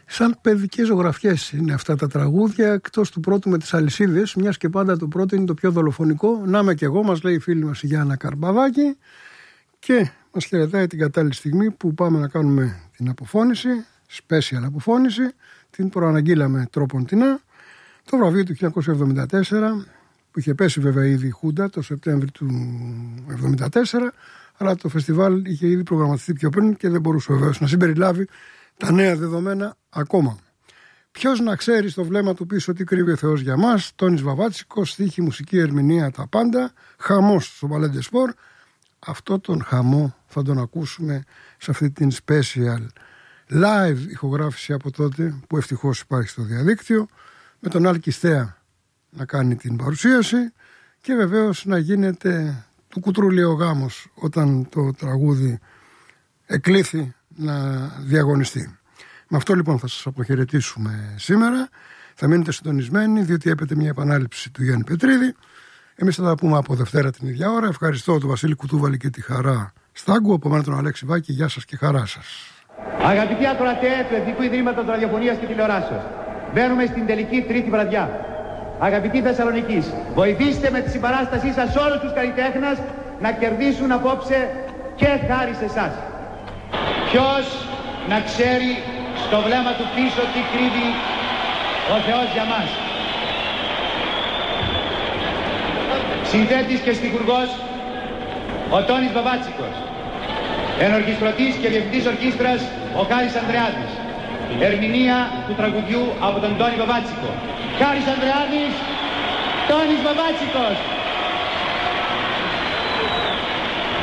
Σαν παιδικές ζωγραφιές είναι αυτά τα τραγούδια, εκτός του πρώτου με τις αλυσίδες, μιας και πάντα το πρώτο είναι το πιο δολοφονικό. Να είμαι κι εγώ, μας λέει η φίλη μας η Γιάννα Καρμπαδάκη, και μας χαιρετάει την κατάλληλη στιγμή που πάμε να κάνουμε την αποφώνηση, special αποφώνηση. Την προαναγγείλαμε τρόποντινά. Το βραβείο του 1974, που είχε πέσει βέβαια ήδη η Χούντα το Σεπτέμβρη του 1974, αλλά το φεστιβάλ είχε ήδη προγραμματιστεί πιο πριν και δεν μπορούσε βεβαίως να συμπεριλάβει τα νέα δεδομένα ακόμα. Ποιος να ξέρει στο βλέμμα του πίσω τι κρύβει ο Θεός για μας. Τόνις Βαβάτσικος, στίχη, μουσική, ερμηνεία, τα πάντα. Χαμός στο Παλέ ντε Σπορ. Αυτό τον χαμό θα τον ακούσουμε σε αυτή την special live ηχογράφηση από τότε, που ευτυχώς υπάρχει στο διαδίκτυο, με τον Άλκη Στέα να κάνει την παρουσίαση και βεβαίως να γίνεται του κουτρούλι ο γάμος όταν το τραγούδι εκλήθη να διαγωνιστεί. Με αυτό λοιπόν θα σας αποχαιρετήσουμε σήμερα. Θα μείνετε συντονισμένοι, διότι έπεται μια επανάληψη του Γιάννη Πετρίδη. Εμείς θα τα πούμε από Δευτέρα την ίδια ώρα. Ευχαριστώ τον Βασίλη Κουτούβαλη και τη Χαρά Στάγκου. Από μένα τον Αλέξη Βάκη. Γεια σας και χαρά σας. Αγαπητοί ακροατές του Εθνικού Ιδρύματος Ραδιοφωνίας και Τηλεοράσεως, μπαίνουμε στην τελική τρίτη βραδιά. Αγαπητοί Θεσσαλονικείς, βοηθήστε με τη συμπαράστασή σας όλους τους καλλιτέχνες να κερδίσουν απόψε και χάρη σε εσάς. Ποιος να ξέρει στο βλέμμα του πίσω τι κρύβει ο Θεός για μας. Συνθέτης και στιχουργός ο Τόνις Βαβάτσικος. Ενορχιστρωτής και διευθυντής ορχήστρας ο Χάρης Ανδρεάδης. Ερμηνεία του τραγουδιού από τον Τόνι Βαβάτσικο. Χάρης Ανδρεάδης, Τόνις Βαβάτσικος.